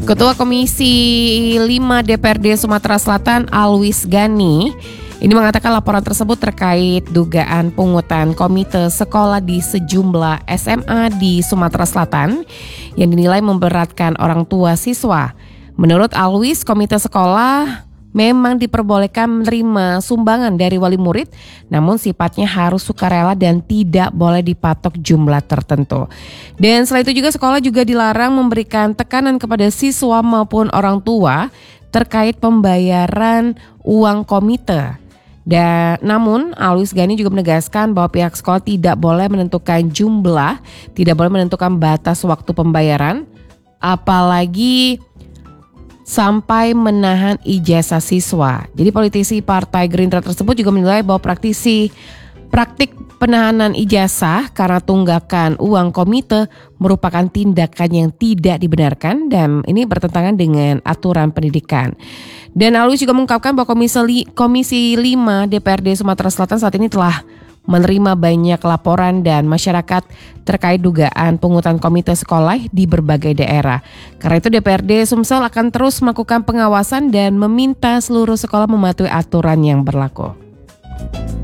Ketua Komisi 5 DPRD Sumatera Selatan Alwis Gani ini mengatakan laporan tersebut terkait dugaan pungutan komite sekolah di sejumlah SMA di Sumatera Selatan yang dinilai memberatkan orang tua siswa. Menurut Alwis, komite sekolah memang diperbolehkan menerima sumbangan dari wali murid, namun sifatnya harus sukarela dan tidak boleh dipatok jumlah tertentu. Dan selain itu juga sekolah juga dilarang memberikan tekanan kepada siswa maupun orang tua terkait pembayaran uang komite. Dan namun Alwis Gani juga menegaskan bahwa pihak sekolah tidak boleh menentukan jumlah, tidak boleh menentukan batas waktu pembayaran, apalagi sampai menahan ijazah siswa. Jadi politisi Partai Gerindra tersebut juga menilai bahwa praktik penahanan ijazah karena tunggakan uang komite merupakan tindakan yang tidak dibenarkan dan ini bertentangan dengan aturan pendidikan. Dan Alwis juga mengungkapkan bahwa Komisi 5 DPRD Sumatera Selatan saat ini telah menerima banyak laporan dan masyarakat terkait dugaan pungutan komite sekolah di berbagai daerah. Karena itu DPRD Sumsel akan terus melakukan pengawasan dan meminta seluruh sekolah mematuhi aturan yang berlaku.